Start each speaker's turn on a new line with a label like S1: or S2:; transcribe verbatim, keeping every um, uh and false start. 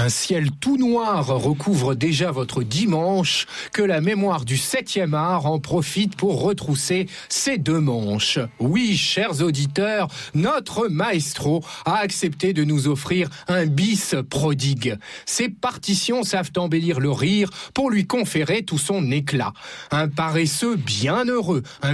S1: Un ciel tout noir recouvre déjà votre dimanche, que la mémoire du septième art en profite pour retrousser ses deux manches. Oui, chers auditeurs, notre maestro a accepté de nous offrir un bis prodigue. Ses partitions savent embellir le rire pour lui conférer tout son éclat. Un paresseux bien heureux, un